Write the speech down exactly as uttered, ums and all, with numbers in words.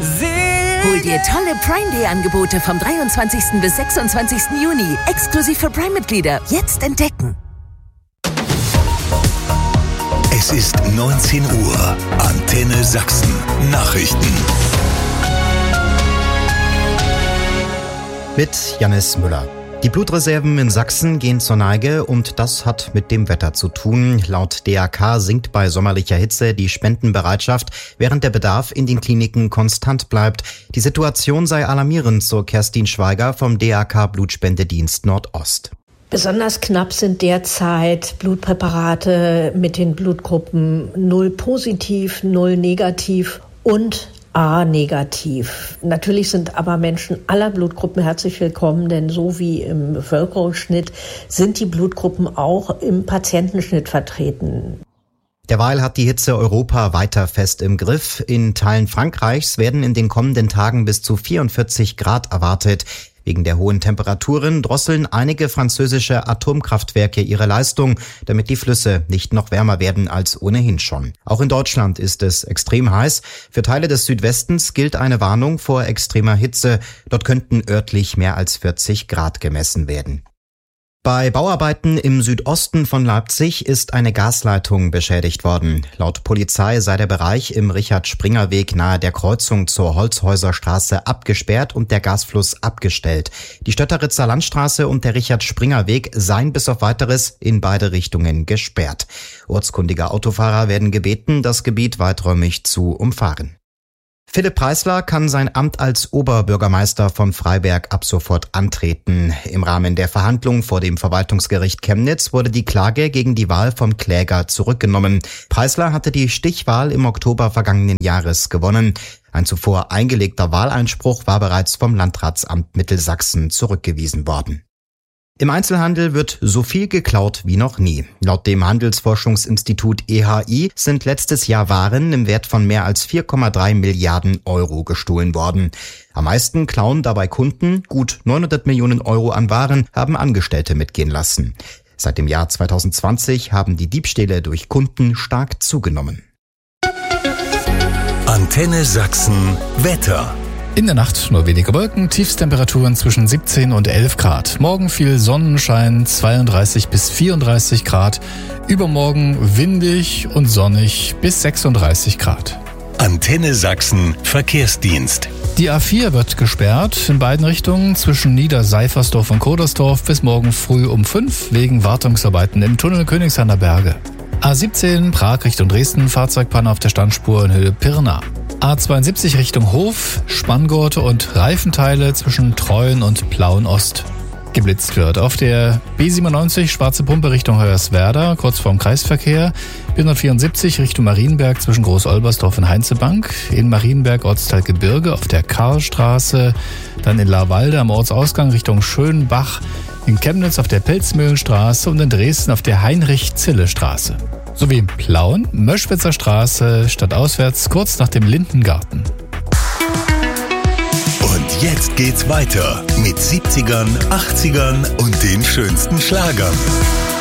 Hol dir tolle Prime Day Angebote vom dreiundzwanzigsten bis sechsundzwanzigsten Juni. Exklusiv für Prime-Mitglieder. Jetzt entdecken. Es ist neunzehn Uhr. Antenne Sachsen. Nachrichten. Mit Jannis Müller. Die Blutreserven in Sachsen gehen zur Neige und das hat mit dem Wetter zu tun. Laut D A K sinkt bei sommerlicher Hitze die Spendenbereitschaft, während der Bedarf in den Kliniken konstant bleibt. Die Situation sei alarmierend, so Kerstin Schweiger vom D A K Blutspendedienst Nordost. Besonders knapp sind derzeit Blutpräparate mit den Blutgruppen null positiv, null negativ und A-negativ. Natürlich sind aber Menschen aller Blutgruppen herzlich willkommen, denn so wie im Bevölkerungsschnitt sind die Blutgruppen auch im Patientenschnitt vertreten. Derweil hat die Hitze Europa weiter fest im Griff. In Teilen Frankreichs werden in den kommenden Tagen bis zu vierundvierzig Grad erwartet. Wegen der hohen Temperaturen drosseln einige französische Atomkraftwerke ihre Leistung, damit die Flüsse nicht noch wärmer werden als ohnehin schon. Auch in Deutschland ist es extrem heiß. Für Teile des Südwestens gilt eine Warnung vor extremer Hitze. Dort könnten örtlich mehr als vierzig Grad gemessen werden. Bei Bauarbeiten im Südosten von Leipzig ist eine Gasleitung beschädigt worden. Laut Polizei sei der Bereich im Richard-Springer-Weg nahe der Kreuzung zur Holzhäuserstraße abgesperrt und der Gasfluss abgestellt. Die Stötteritzer Landstraße und der Richard-Springer-Weg seien bis auf Weiteres in beide Richtungen gesperrt. Ortskundige Autofahrer werden gebeten, das Gebiet weiträumig zu umfahren. Philipp Preisler kann sein Amt als Oberbürgermeister von Freiberg ab sofort antreten. Im Rahmen der Verhandlung vor dem Verwaltungsgericht Chemnitz wurde die Klage gegen die Wahl vom Kläger zurückgenommen. Preisler hatte die Stichwahl im Oktober vergangenen Jahres gewonnen. Ein zuvor eingelegter Wahleinspruch war bereits vom Landratsamt Mittelsachsen zurückgewiesen worden. Im Einzelhandel wird so viel geklaut wie noch nie. Laut dem Handelsforschungsinstitut E H I sind letztes Jahr Waren im Wert von mehr als vier Komma drei Milliarden Euro gestohlen worden. Am meisten klauen dabei Kunden. Gut neunhundert Millionen Euro an Waren haben Angestellte mitgehen lassen. Seit dem Jahr zweitausendzwanzig haben die Diebstähle durch Kunden stark zugenommen. Antenne Sachsen Wetter. In der Nacht nur wenige Wolken, Tiefstemperaturen zwischen siebzehn und elf Grad. Morgen viel Sonnenschein, zweiunddreißig bis vierunddreißig Grad. Übermorgen windig und sonnig bis sechsunddreißig Grad. Antenne Sachsen Verkehrsdienst. Die A vier wird gesperrt in beiden Richtungen zwischen Niederseifersdorf und Kodersdorf bis morgen früh um fünf wegen Wartungsarbeiten im Tunnel Königshainer Berge. A siebzehn Prag Richtung Dresden, Fahrzeugpanne auf der Standspur in Höhe Pirna. A zweiundsiebzig Richtung Hof, Spanngurte und Reifenteile zwischen Treuen und Plauen-Ost. Geblitzt wird auf der B siebenundneunzig Schwarze Pumpe Richtung Hoyerswerda, kurz vorm Kreisverkehr, B hundertvierundsiebzig Richtung Marienberg zwischen Groß-Olbersdorf und Heinzebank, in Marienberg Ortsteil Gebirge auf der Karlstraße, dann in Laarwalde am Ortsausgang Richtung Schönbach, in Chemnitz auf der Pelzmühlenstraße und in Dresden auf der Heinrich-Zille-Straße. Sowie in Plauen, Möschwitzer Straße, stadtauswärts kurz nach dem Lindengarten. Und jetzt geht's weiter mit siebzigern, achtzigern und den schönsten Schlagern.